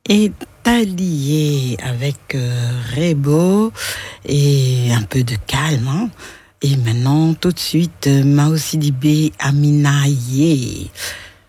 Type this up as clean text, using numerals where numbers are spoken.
Et Talié avec Rebo et un peu de calme. Hein. Et maintenant, tout de suite, Mao Sidibé Aminaye.